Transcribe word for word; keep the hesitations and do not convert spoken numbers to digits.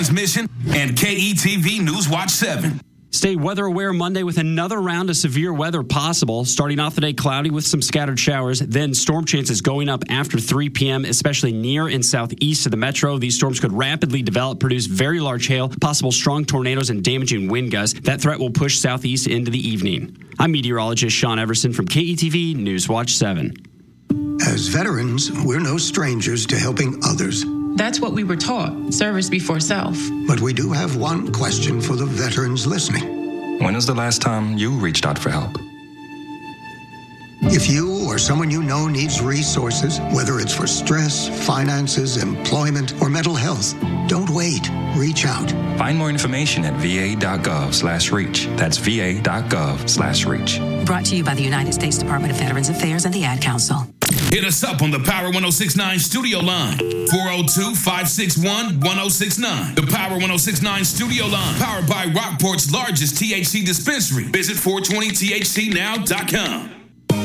Transmission and K E T V News Watch seven. Stay weather aware Monday with another round of severe weather possible. Starting off the day cloudy with some scattered showers. Then storm chances going up after three p.m., especially near and southeast of the metro. These storms could rapidly develop, produce very large hail, possible strong tornadoes, and damaging wind gusts. That threat will push southeast into the evening. I'm meteorologist Sean Everson from K E T V News Watch seven. As veterans, we're no strangers to helping others. That's what we were taught, service before self. But we do have one question for the veterans listening. When was the last time you reached out for help? If you or someone you know needs resources, whether it's for stress, finances, employment, or mental health, don't wait. Reach out. Find more information at va.gov slash reach. That's va.gov slash reach. Brought to you by the United States Department of Veterans Affairs and the Ad Council. Hit us up on the Power ten sixty-nine studio line, four oh two, five six one, one oh six nine. The Power ten sixty-nine studio line, powered by Rockport's largest T H C dispensary. Visit four twenty T H C now dot com.